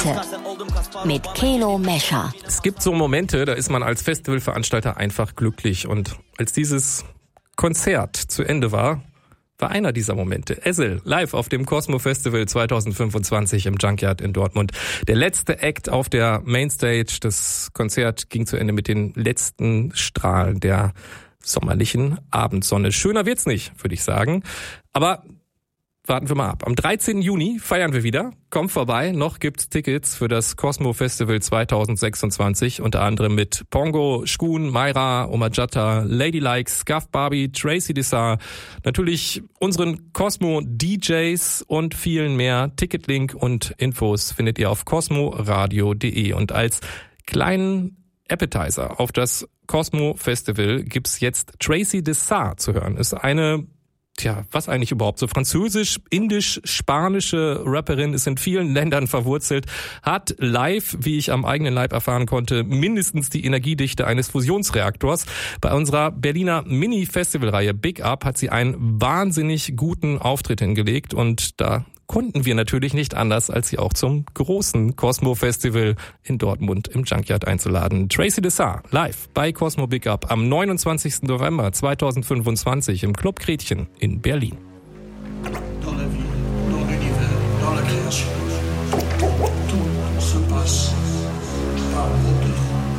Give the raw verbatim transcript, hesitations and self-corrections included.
Heute mit Kelo Mescher. Es gibt so Momente, da ist man als Festivalveranstalter einfach glücklich. Und als dieses Konzert zu Ende war, war einer dieser Momente. Ezel, live auf dem Cosmo Festival zwanzig fünfundzwanzig im Junkyard in Dortmund. Der letzte Act auf der Mainstage. Das Konzert ging zu Ende mit den letzten Strahlen der sommerlichen Abendsonne. Schöner wird's nicht, würde ich sagen. Aber warten wir mal ab. Am dreizehnten Juni feiern wir wieder. Kommt vorbei. Noch gibt's Tickets für das Cosmo Festival zwanzig sechsundzwanzig. Unter anderem mit Pongo, Shkun, Mayra, Omajata, Ladylike, Scuff Barbie, Tracy Dessar. Natürlich unseren Cosmo D Js und vielen mehr. Ticketlink und Infos findet ihr auf cosmoradio punkt de. Und als kleinen Appetizer auf das Cosmo Festival gibt's jetzt Tracy Dessar zu hören. Ist eine Tja, was eigentlich überhaupt? So französisch, indisch, spanische Rapperin, ist in vielen Ländern verwurzelt, hat live, wie ich am eigenen Leib erfahren konnte, mindestens die Energiedichte eines Fusionsreaktors. Bei unserer Berliner Mini-Festivalreihe Big Up hat sie einen wahnsinnig guten Auftritt hingelegt und da konnten wir natürlich nicht anders, als sie auch zum großen Cosmo Festival in Dortmund im Junkyard einzuladen. Tracy Dessar live bei Cosmo Big Up am neunundzwanzigsten November zweitausendfünfundzwanzig im Club Gretchen in Berlin. Dans la vie, dans l'univers, dans la création, tout se passe par groupe de